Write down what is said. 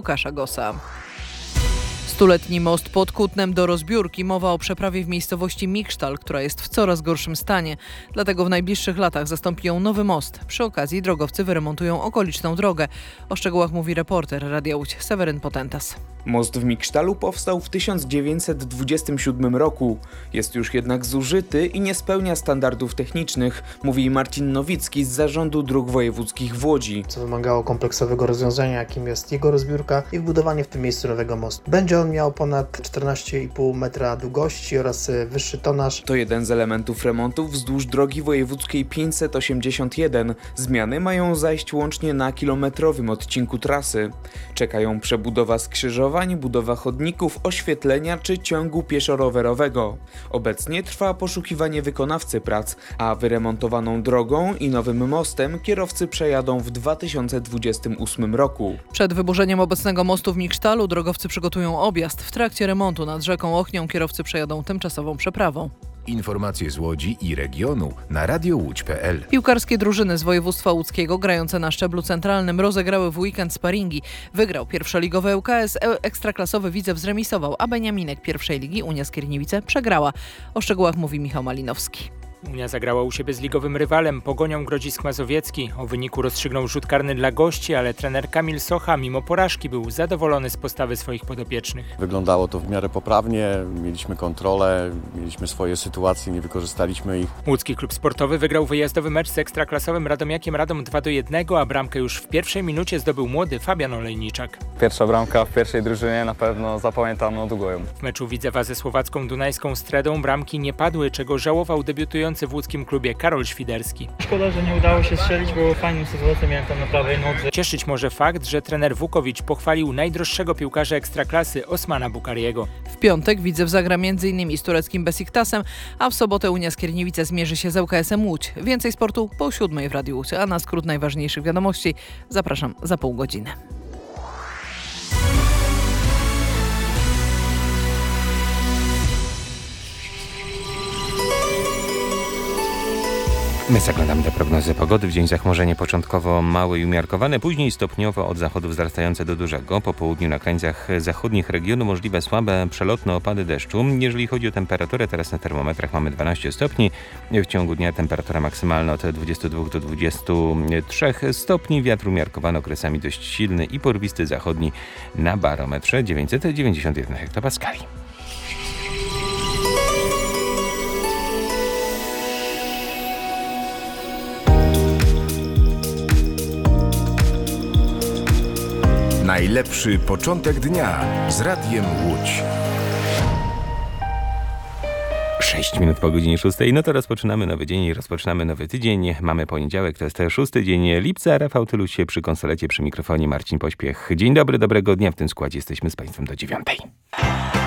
Łukasza Gossa. Stuletni most pod Kutnem do rozbiórki. Mowa o przeprawie w miejscowości Miksztal, która jest w coraz gorszym stanie. Dlatego w najbliższych latach zastąpi ją nowy most. Przy okazji drogowcy wyremontują okoliczną drogę. O szczegółach mówi reporter Radia Łódź Seweryn Potentas. Most w Miksztalu powstał w 1927 roku. Jest już jednak zużyty i nie spełnia standardów technicznych, mówi Marcin Nowicki z Zarządu Dróg Wojewódzkich w Łodzi. Co wymagało kompleksowego rozwiązania, jakim jest jego rozbiórka i wbudowanie w tym miejscu nowego mostu. Będzie on miał ponad 14,5 metra długości oraz wyższy tonaż. To jeden z elementów remontów wzdłuż drogi wojewódzkiej 581. Zmiany mają zajść łącznie na kilometrowym odcinku trasy. Czekają przebudowa skrzyżowań, budowa chodników, oświetlenia czy ciągu pieszo-rowerowego. Obecnie trwa poszukiwanie wykonawcy prac, a wyremontowaną drogą i nowym mostem kierowcy przejadą w 2028 roku. Przed wyburzeniem obecnego mostu w Miksztalu drogowcy przygotują objazd. W trakcie remontu nad rzeką Ochnią kierowcy przejadą tymczasową przeprawą. Informacje z Łodzi i regionu na radiołódź.pl. Piłkarskie drużyny z województwa łódzkiego grające na szczeblu centralnym rozegrały w weekend sparingi. Wygrał pierwszoligowy ŁKS, ekstraklasowy Widzew zremisował, a Beniaminek pierwszej ligi Unia Skierniewice przegrała. O szczegółach mówi Michał Malinowski. Unia zagrała u siebie z ligowym rywalem, Pogonią Grodzisk Mazowiecki. O wyniku rozstrzygnął rzut karny dla gości, ale trener Kamil Socha mimo porażki był zadowolony z postawy swoich podopiecznych. Wyglądało to w miarę poprawnie, mieliśmy kontrolę, mieliśmy swoje sytuacje, nie wykorzystaliśmy ich. Łódzki Klub Sportowy wygrał wyjazdowy mecz z ekstraklasowym Radomiakiem Radom 2-1, a bramkę już w pierwszej minucie zdobył młody Fabian Olejniczak. Pierwsza bramka w pierwszej drużynie, na pewno zapamiętam na długo ją. W meczu Widzewa ze słowacką Dunajską Stredą bramki nie padły, czego żałował debiutujący w łódzkim klubie Karol Świderski. Szkoda, że nie udało się strzelić, było fajną sytuację, miałem tam na prawej nodze. Cieszyć może fakt, że trener Wukowicz pochwalił najdroższego piłkarza ekstraklasy Osmana Bukariego. W piątek Widzew zagra m.in. z tureckim Besiktasem, a w sobotę Unia Skierniewice zmierzy się z ŁKS-em Łódź. Więcej sportu po 7:00 w Radiu Łódź, a na skrót najważniejszych wiadomości zapraszam za pół godziny. My zaglądamy do prognozy pogody. W dzień zachmurzenie początkowo małe i umiarkowane, później stopniowo od zachodu wzrastające do dużego. Po południu na krańcach zachodnich regionu możliwe słabe, przelotne opady deszczu. Jeżeli chodzi o temperaturę, teraz na termometrach mamy 12 stopni. W ciągu dnia temperatura maksymalna od 22 do 23 stopni. Wiatr umiarkowany, okresami dość silny i porwisty zachodni na barometrze 991 hektopaskali. Najlepszy początek dnia z Radiem Łódź. 6 minut po godzinie 6. No to rozpoczynamy nowy dzień i rozpoczynamy nowy tydzień. Mamy poniedziałek, to jest 6 dzień lipca. Rafał Tyluś się przy konsolecie, przy mikrofonie Marcin Pośpiech. Dzień dobry, dobrego dnia. W tym składzie jesteśmy z Państwem do 9.